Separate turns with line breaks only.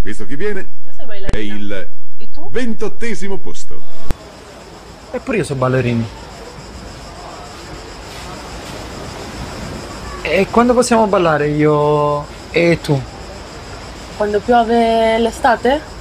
Visto chi viene,
Io sei
è
ballerina.
il
E tu?
28° posto.
Eppure io so ballerini. E quando possiamo ballare io e tu?
Quando piove l'estate?